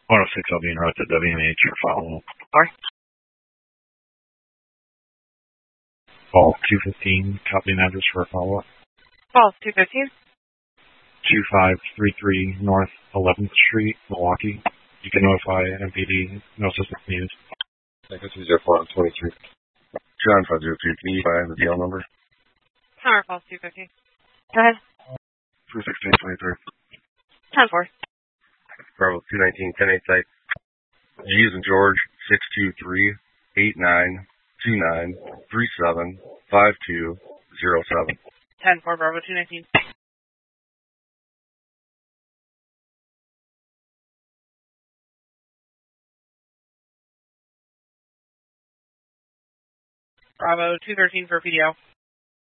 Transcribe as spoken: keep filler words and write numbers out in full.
one oh six, I'll be en route to W M H for follow-up. Sorry? Call two fifteen, copy an address for a follow-up. Call two fifteen. two five three three North eleventh Street, Milwaukee. You can notify M P D, no assistance needed. Thank you, zero four twenty-three. John five zero two, can you find the D L number? Tower calls two fifteen. Go ahead. three sixteen twenty-three. ten four. Bravo two nineteen, ten eight site. G as in George, six two three, eight nine, two nine, three seven, five two, zero seven. ten four, Bravo two nineteen. Bravo two thirteen for P D O.